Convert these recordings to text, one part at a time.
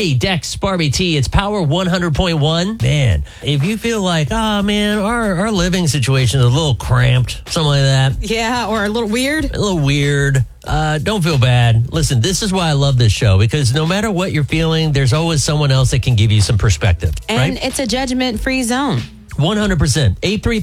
Hey, Dex, Barbie T, it's Power 100.1. Man, if you feel like, oh, man, our living situation is a little cramped, something like that. Yeah, or a little weird. A little weird. Don't feel bad. Listen, this is why I love this show, because no matter what you're feeling, there's always someone else that can give you some perspective. And right? it's a judgment-free zone. 100%.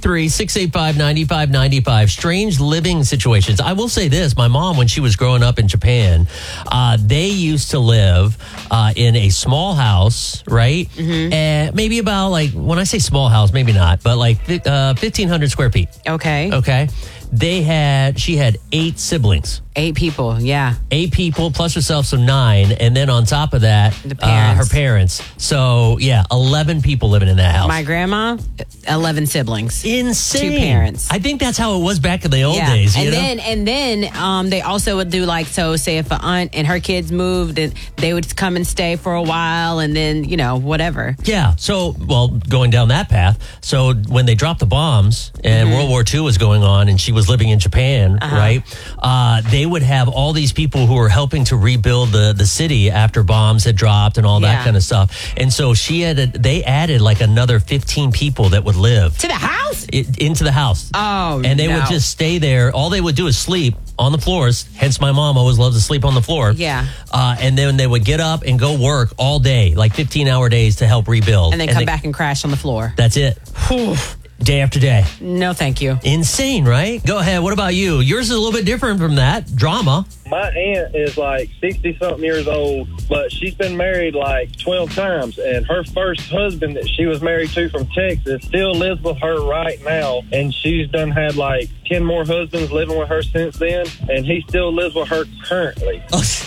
833-685-9595. Strange living situations. I will say this. My mom, when she was growing up in Japan, they used to live in a small house, right? Mm-hmm. And maybe about, like, when I say small house, maybe not, but like 1,500 square feet. Okay. Okay. She had 8 siblings. 8 people, yeah. 8 people plus herself, so 9. And then on top of that, her parents. So, yeah, 11 people living in that house. My grandma, 11 siblings. Insane. 2 parents. I think that's how it was back in the old days. And then they also would do, like, so say if an aunt and her kids moved, and they would come and stay for a while and then, whatever. Yeah. So, well, going down that path. So when they dropped the bombs and World War II was going on and she was living in Japan, right? They would have all these people who were helping to rebuild the city after bombs had dropped and all that kind of stuff. And so they added like another 15 people that would live to the house, into the house. Oh, and they would just stay there. All they would do is sleep on the floors. Hence, my mom always loved to sleep on the floor. Yeah. And then they would get up and go work all day, like 15-hour days to help rebuild. And then come back and crash on the floor. That's it. Day after day. No, thank you. Insane, right? Go ahead. What about you? Yours is a little bit different from that. Drama. My aunt is like 60-something years old, but she's been married like 12 times. And her first husband that she was married to from Texas still lives with her right now. And she's done had like 10 more husbands living with her since then. And he still lives with her currently.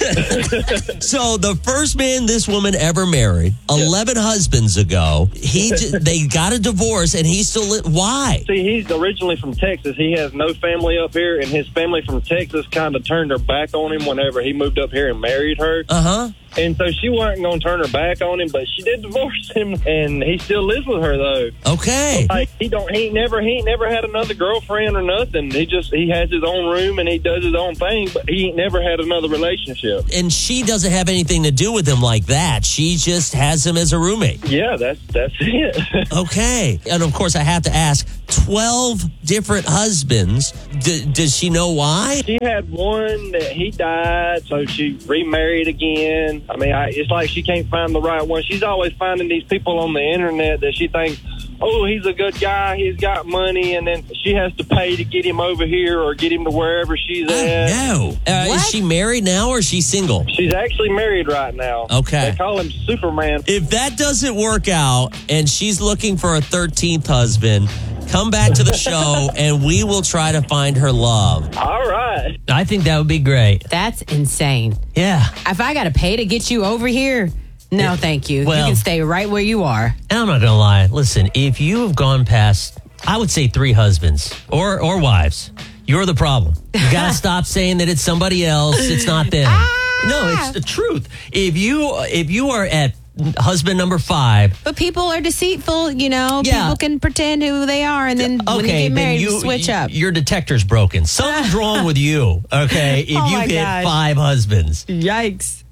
So the first man this woman ever married, 11 husbands ago, they got a divorce and he still why? See, he's originally from Texas. He has no family up here, and his family from Texas kind of turned their back on him whenever he moved up here and married her. And so she wasn't going to turn her back on him, but she did divorce him, and he still lives with her though. Okay. Like he ain't never had another girlfriend or nothing. He has his own room and he does his own thing, but he ain't never had another relationship. And she doesn't have anything to do with him like that. She just has him as a roommate. Yeah, that's it. Okay. And of course, I have to ask, 12 different husbands. Does she know why? She had one that he died, so she remarried again. I mean, it's like she can't find the right one. She's always finding these people on the internet that she thinks, oh, he's a good guy, he's got money, and then she has to pay to get him over here or get him to wherever she's at. No. Is she married now or is she single? She's actually married right now. Okay. They call him Superman. If that doesn't work out and she's looking for a 13th husband, come back to the show and we will try to find her love. All right. I think that would be great. That's insane. Yeah. If I got to pay to get you over here, no, thank you. Well, you can stay right where you are. And I'm not going to lie. Listen, if you have gone past, I would say 3 husbands or wives, you're the problem. You got to stop saying that it's somebody else. It's not them. No, it's the truth. If you are at husband number 5. But people are deceitful, People can pretend who they are, and then when they get married, you switch up. Your detector's broken. Something's wrong with you, okay, if you get 5 husbands. Yikes.